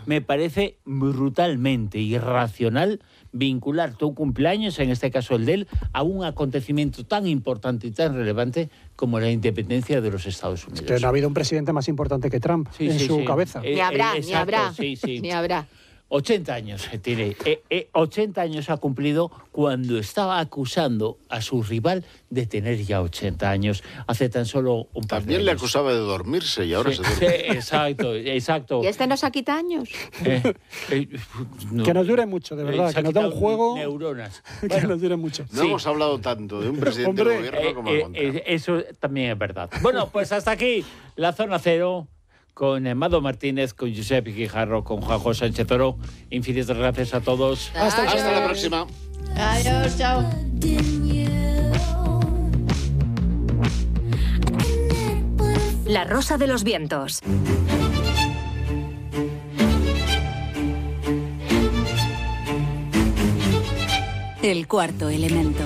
me parece brutalmente irracional vincular tu cumpleaños, en este caso el de él, a un acontecimiento tan importante y tan relevante como la independencia de los Estados Unidos. Es que no ha habido un presidente más importante que Trump en su cabeza. Ni habrá. 80 años tiene. 80 años ha cumplido cuando estaba acusando a su rival de tener ya 80 años. Hace tan solo un par de También años. le acusaba de dormirse y ahora se duerme. Exacto. ¿Y este nos ha quitado años? No. Que nos dure mucho, de verdad. Que nos da un juego. Neuronas. Que nos dure mucho. No hemos hablado tanto de un presidente de gobierno como el contrario. Eso también es verdad. Bueno, pues hasta aquí la Zona Cero, con Amado Martínez, con Josep Guijarro, con Juanjo Sánchez Oro. Infinitas gracias a todos. Hasta la próxima. Adiós, chao. La Rosa de los Vientos. El cuarto elemento.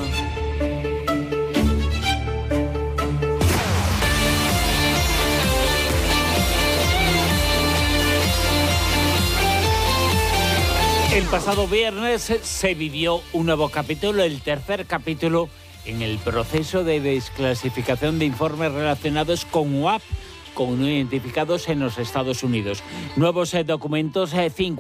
El pasado viernes se vivió un nuevo capítulo, el tercer capítulo en el proceso de desclasificación de informes relacionados con UAP, con no identificados en los Estados Unidos. Nuevos documentos,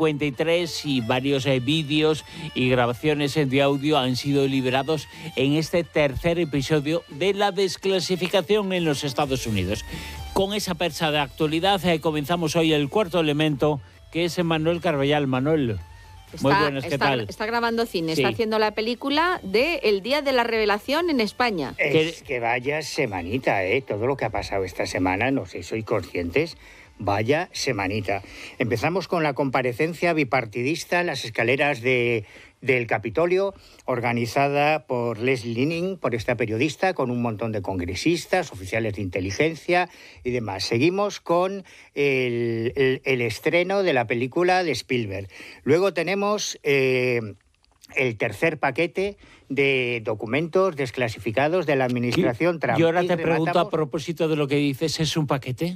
53 y varios vídeos y grabaciones de audio han sido liberados en este tercer episodio de la desclasificación en los Estados Unidos. Con esa percha de actualidad comenzamos hoy el cuarto elemento, que es Manuel Carballal. Manuel. Muy buenas, ¿qué tal? Está grabando cine, está haciendo la película de El Día de la Revelación en España. Es que vaya semanita, todo lo que ha pasado esta semana, no sé si sois conscientes, vaya semanita. Empezamos con la comparecencia bipartidista en las escaleras del Capitolio, organizada por Leslie Lining, por esta periodista, con un montón de congresistas, oficiales de inteligencia y demás. Seguimos con el estreno de la película de Spielberg. Luego tenemos el tercer paquete de documentos desclasificados de la administración Trump. Yo ahora te pregunto, a propósito de lo que dices, ¿es un paquete?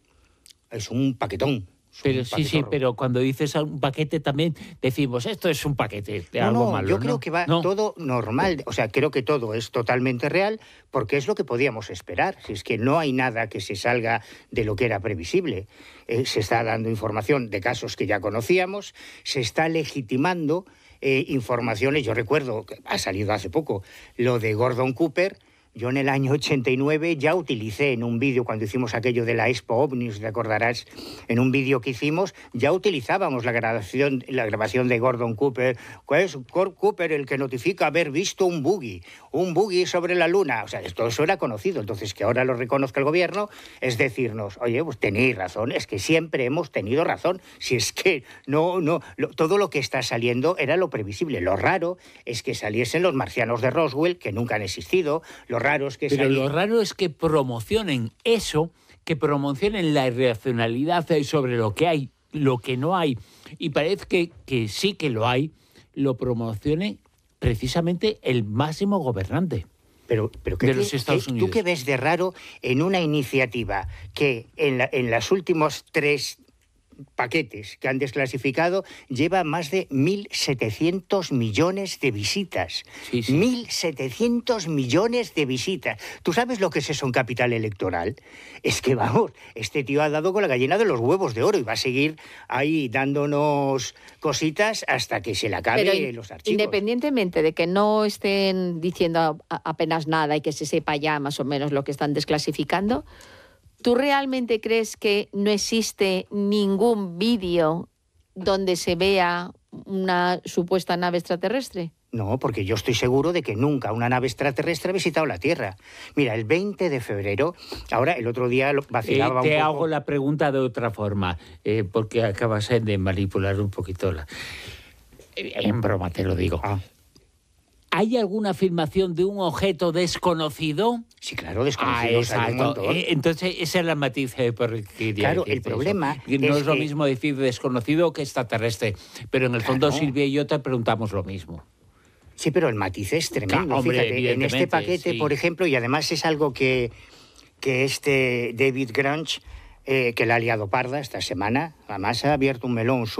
Es un paquetón. Pero sí, pero cuando dices un paquete también decimos, esto es un paquete de algo malo. Yo creo que va todo normal. O sea, creo que todo es totalmente real porque es lo que podíamos esperar. Si es que no hay nada que se salga de lo que era previsible. Se está dando información de casos que ya conocíamos, se está legitimando informaciones. Yo recuerdo, que ha salido hace poco, lo de Gordon Cooper. Yo en el año 89 ya utilicé en un vídeo, cuando hicimos aquello de la Expo OVNI, te acordarás, en un vídeo que hicimos, ya utilizábamos la grabación de Gordon Cooper. ¿Cuál es Cooper el que notifica haber visto un buggy sobre la Luna? O sea, todo eso era conocido. Entonces, que ahora lo reconozca el gobierno es decirnos, oye, pues tenéis razón, es que siempre hemos tenido razón. Si es que todo lo que está saliendo era lo previsible. Lo raro es que saliesen los marcianos de Roswell, que nunca han existido. Lo raro es que promocionen eso, que promocionen la irracionalidad sobre lo que hay, lo que no hay, y parece que sí que lo hay, lo promocione precisamente el máximo gobernante. Pero de los Estados Unidos. ¿Tú qué ves de raro en una iniciativa que en los últimos 3 paquetes que han desclasificado lleva más de 1.700 millones de visitas? Sí. 1.700 millones de visitas. ¿Tú sabes lo que es eso en capital electoral? Es que, vamos, este tío ha dado con la gallina de los huevos de oro y va a seguir ahí dándonos cositas hasta que se le acabe los archivos. Independientemente de que no estén diciendo apenas nada y que se sepa ya más o menos lo que están desclasificando, ¿tú realmente crees que no existe ningún vídeo donde se vea una supuesta nave extraterrestre? No, porque yo estoy seguro de que nunca una nave extraterrestre ha visitado la Tierra. Mira, el 20 de febrero, ahora el otro día vacilaba un poco. Te hago la pregunta de otra forma, porque acabas de manipular un poquito en broma te lo digo. ¿Hay alguna filmación de un objeto desconocido? Sí, claro, desconocidos hay un montón. Entonces, esa es la matiz por el que claro, el problema no es lo mismo decir desconocido que extraterrestre. Pero en el fondo, Silvia y yo te preguntamos lo mismo. Sí, pero el matiz es tremendo. Hombre, fíjate, en este paquete, por ejemplo, y además es algo que este David Grunch, que la ha liado parda esta semana, además ha abierto un melón